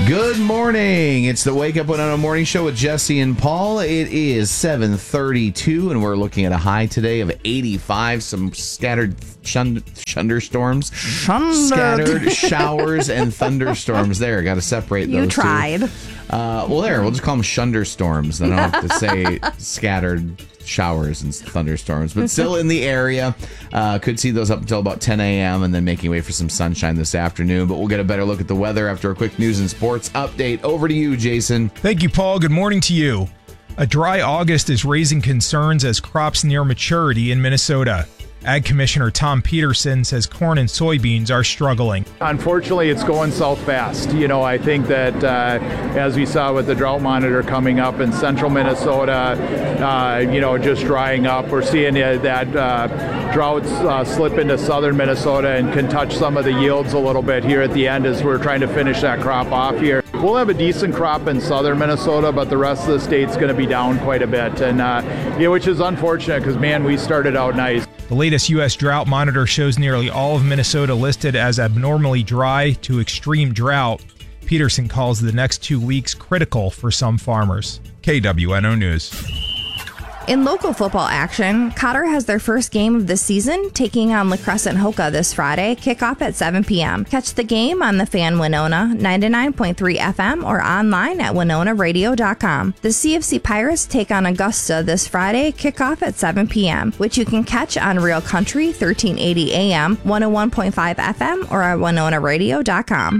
Good morning. It's the Wake Up Winona Morning Show with Jesse and Paul. It is 7:32, and we're looking at a high today of 85. Some scattered thunderstorms. Scattered showers and thunderstorms there. Got to separate those You tried. two. We'll just call them shunderstorms. I don't have to say scattered showers and thunderstorms, but still in the area. Could see those up until about 10 a.m. and then making way for some sunshine this afternoon. But we'll get a better look at the weather after a quick news and sports update. Over to you, Jason. Thank you, Paul. Good morning to you. A dry August is raising concerns as crops near maturity in Minnesota. Ag Commissioner Tom Peterson says corn and soybeans are struggling. Unfortunately, it's going south fast. I think that as we saw with the drought monitor coming up in central Minnesota, just drying up, we're seeing that droughts slip into southern Minnesota and can touch some of the yields a little bit here at the end as we're trying to finish that crop off here. We'll have a decent crop in southern Minnesota, but the rest of the state's going to be down quite a bit, and which is unfortunate because, man, we started out nice. The latest U.S. drought monitor shows nearly all of Minnesota listed as abnormally dry to extreme drought. Peterson calls the next 2 weeks critical for some farmers. KWNO News. In local football action, Cotter has their first game of the season, taking on La Crescent Hoka this Friday, kickoff at 7 p.m. Catch the game on the Fan Winona, 99.3 FM, or online at WinonaRadio.com. The CFC Pirates take on Augusta this Friday, kickoff at 7 p.m., which you can catch on Real Country, 1380 AM, 101.5 FM, or at WinonaRadio.com.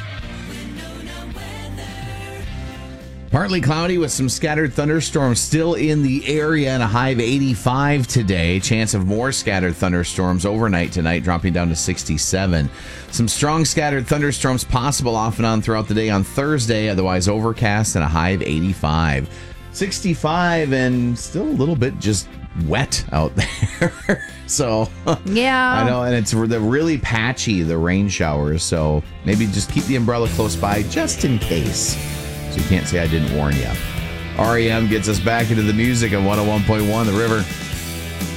Partly cloudy with some scattered thunderstorms still in the area and a high of 85 today. Chance of more scattered thunderstorms overnight tonight, dropping down to 67. Some strong scattered thunderstorms possible off and on throughout the day on Thursday, otherwise overcast and a high of 85. 65 and still a little bit just wet out there. So, yeah. I know, and it's really patchy, the rain showers. So maybe just keep the umbrella close by just in case. So you can't say I didn't warn you. REM gets us back into the music on 101.1 The River.